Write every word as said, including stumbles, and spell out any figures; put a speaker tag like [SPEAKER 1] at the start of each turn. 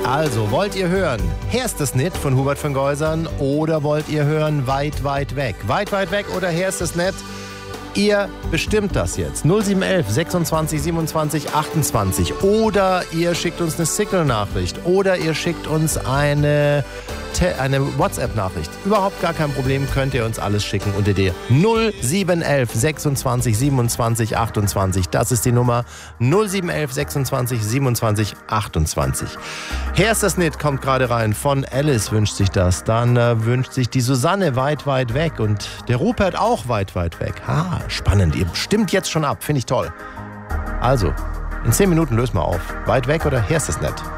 [SPEAKER 1] Also, wollt ihr hören Herst es nit von Hubert von Geusern oder wollt ihr hören Weit, weit weg? Weit, weit weg oder Herst es nit? Ihr bestimmt das jetzt. null sieben eins eins sechsundzwanzig siebenundzwanzig achtundzwanzig. Oder ihr schickt uns eine Signal-Nachricht. Oder ihr schickt uns eine, Te- eine WhatsApp-Nachricht. Überhaupt gar kein Problem, könnt ihr uns alles schicken unter der null sieben eins eins sechsundzwanzig siebenundzwanzig achtundzwanzig. Das ist die Nummer null sieben eins eins sechsundzwanzig siebenundzwanzig achtundzwanzig. Herst es nit kommt gerade rein. Von Alice wünscht sich das. Dann äh, wünscht sich die Susanne Weit, weit weg. Und der Rupert auch weit, weit weg. Ah, spannend. Ihr stimmt jetzt schon ab. Finde ich toll. Also, in zehn Minuten lösen wir auf. Weit weg oder Herst es nit?